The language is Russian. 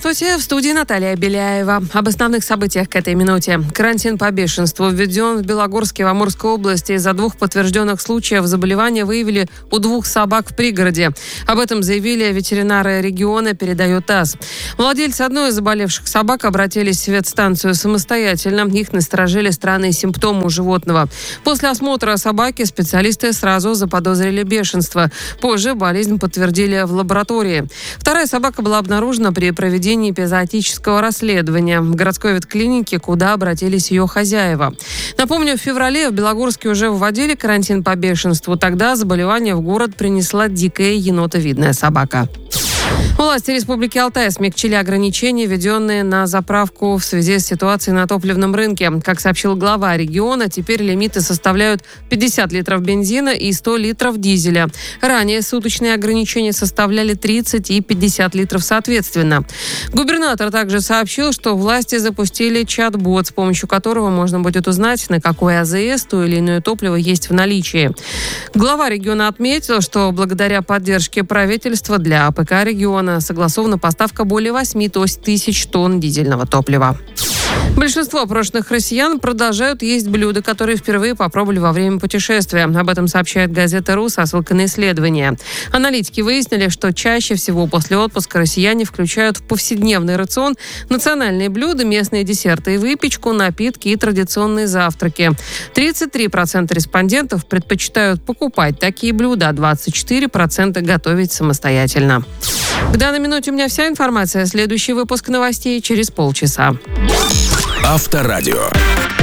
Здравствуйте, в студии Наталья Беляева. Об основных событиях к этой минуте. Карантин по бешенству введен в Белогорске в Амурской области. Из-за 2 подтвержденных случаев заболевания выявили у 2 собак в пригороде. Об этом заявили ветеринары региона, передает ТАСС. Владельцы одной из заболевших собак обратились в ветстанцию самостоятельно. Их насторожили странные симптомы у животного. После осмотра собаки специалисты сразу заподозрили бешенство. Позже болезнь подтвердили в лаборатории. Вторая собака была обнаружена при проведении эпизоотического расследования в городской ветклинике, куда обратились ее хозяева. Напомню, в феврале в Белогорске уже вводили карантин по бешенству. Тогда заболевание в город принесла дикая енотовидная собака. Власти Республики Алтай смягчили ограничения, введенные на заправку в связи с ситуацией на топливном рынке. Как сообщил глава региона, теперь лимиты составляют 50 литров бензина и 100 литров дизеля. Ранее суточные ограничения составляли 30 и 50 литров соответственно. Губернатор также сообщил, что власти запустили чат-бот, с помощью которого можно будет узнать, на какой АЗС то или иное топливо есть в наличии. Глава региона отметил, что благодаря поддержке правительства для АПК региона согласована поставка более 8 тысяч тонн дизельного топлива. Большинство опрошенных россиян продолжают есть блюда, которые впервые попробовали во время путешествия. Об этом сообщает газета «РУ» со ссылкой на исследование. Аналитики выяснили, что чаще всего после отпуска россияне включают в повседневный рацион национальные блюда, местные десерты и выпечку, напитки и традиционные завтраки. 33% респондентов предпочитают покупать такие блюда, а 24% готовить самостоятельно. К данной минуте у меня вся информация. Следующий выпуск новостей через полчаса. Авторадио.